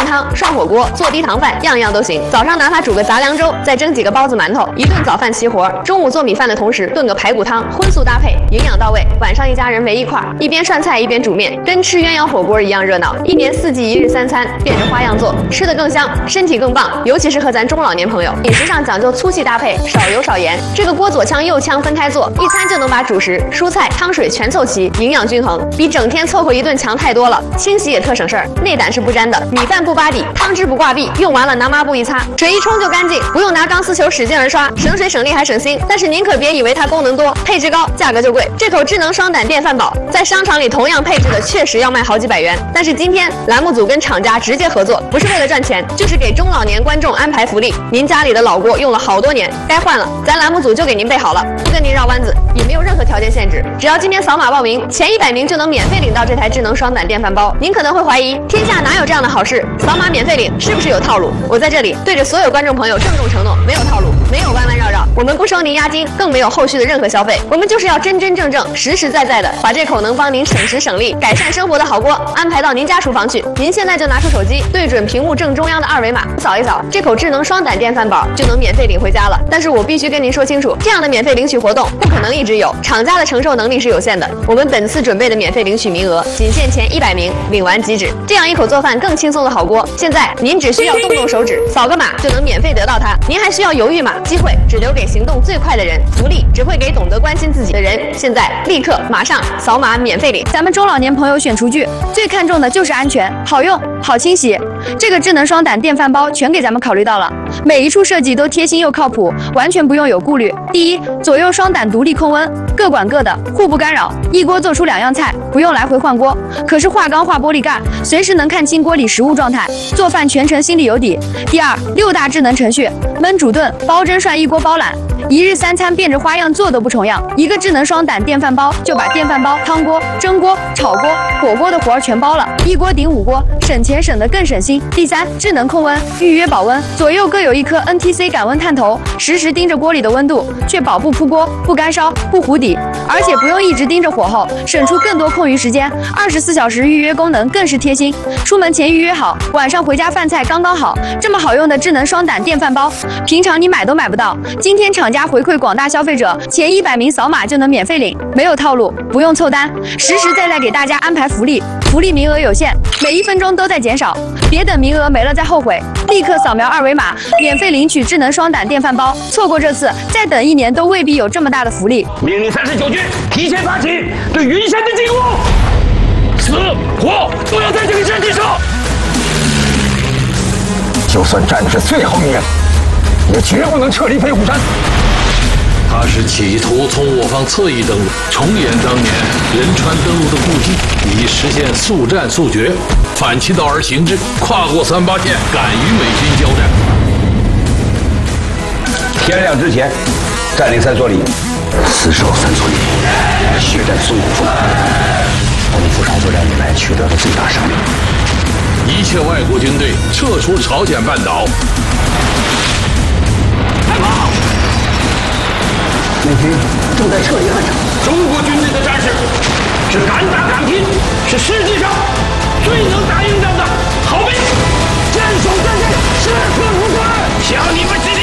汤、涮火锅、做低糖饭，样样都行。早上拿它煮个杂粮粥，再蒸几个包子馒头，一顿早饭齐活。中午做米饭的同时炖个排骨汤，荤素搭配，营养到位。晚上一家人围一块，一边涮菜一边煮面，跟吃鸳鸯火锅一样热闹。一年四季一日三餐，变着花样做，吃得更香，身体更棒。尤其适合咱中老年朋友，饮食上讲究粗细搭配，少油少盐。这个锅左腔右腔分开做，一餐就能把主食、蔬菜、汤水全凑齐，营养均衡，比整天凑合一顿强太多了。清洗也特省事儿，内胆是不沾的，米饭不扒底，汤汁不挂壁，用完了拿抹布一擦，水一冲就干净，不用拿钢丝球使劲儿刷，省水省力还省心。但是您可别以为它功能多，配置高，价格就贵。这口智能双胆电饭煲在商场里同样配置的确实要卖好几百元，但是今天栏目组跟厂家直接合作，不是为了赚钱，就是给中老年观众安排福利。您家里的老锅用了好多年，该换了，咱栏目组就给您备好了，不跟您绕弯子，也没有任何条件限制，只要今天扫码报名，前100名就能免费领到这台智能双胆电饭煲。您可能会怀疑，天下哪有这样的好事？扫码免费领是不是有套路？我在这里对着所有观众朋友郑重承诺，没有套路，没有弯弯绕绕，我们不收您押金，更没有后续的任何消费，我们就是要真真正正、实实在在的把这口能帮您省时省力、改善生活的好锅安排到您家厨房去。您现在就拿出手机，对准屏幕正中央的二维码，扫一扫，这口智能双胆电饭煲就能免费领回家了。但是我必须跟您说清楚，这样的免费领取活动不可能一直有，厂家的承受能力是有限的。我们本次准备的免费领取名额仅限前100名，领完即止。这样一口做饭更轻松的好锅，现在您只需要动动手指，扫个码就能免费得到它。您还需要犹豫吗？机会只留给行动最快的人，福利只会给懂得关心自己的人。现在立刻马上扫码免费领。 咱们中老年朋友选厨具最看重的就是安全、好用、好清洗。这个智能双胆电饭煲全给咱们考虑到了，每一处设计都贴心又靠谱，完全不用有顾虑。第一，左右双胆独立控温，各管各的，互不干扰，一锅做出2样菜，不用来回换锅。可是化钢化玻璃盖，随时能看清锅里食物状态，做饭全程心里有底。第二，6大智能程序，焖煮炖、煲蒸涮一锅包揽，一日3餐变着花样做都不重样。一个智能双胆电饭煲就把电饭煲、汤锅、蒸锅、炒锅、火锅的活儿全包了，一锅顶5锅，省钱省得更省心。第三，智能控温，预约保温，左右各有一颗 NTC 感温探头，实时盯着锅里的温度，确保不扑锅、不干烧、不糊底，而且不用一直盯着火候，省出更多空余时间。24小时预约功能更是贴心，出门前预约好，晚上回家饭菜刚刚好。这么好用的智能双胆电饭煲，平常你买都买不到。今天厂家回馈广大消费者，前100名扫码就能免费领，没有套路，不用凑单，实实在在给大家安排福利。福利名额有限，每1分钟都在减少，别等名额没了再后悔。立刻扫描2维码，免费领取智能双胆电饭煲。错过这次，再等1年都未必有这么大的福利。 命令39军提前发起对云山的进攻，死活都要在这个阵地上。就算战至最后一人，也绝不能撤离飞虎山。 他是企图从我方侧翼登陆，重演当年仁川登陆的故迹，以实现速战速决，反其道而行之，跨过3-8线，敢与美军交战。 天亮之前占领3所里，死守3所里，血战淞沪峰，我们扶朝作战以来取得的最大胜利。 一切外国军队撤出朝鲜半岛。 开炮！美军正在撤离汉城。中国军队的战士是敢打敢拼，是世界上最能打硬仗的好兵。坚守阵地，时刻如春，向你们致